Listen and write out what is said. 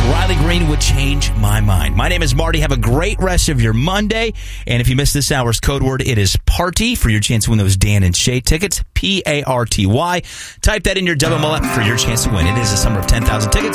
Riley Green would change my mind. My name is Marty. Have a great rest of your Monday. And if you missed this hour's code word, it is PARTY for your chance to win those Dan and Shay tickets. PARTY. Type that in your WML app for your chance to win. It is a summer of 10,000 tickets.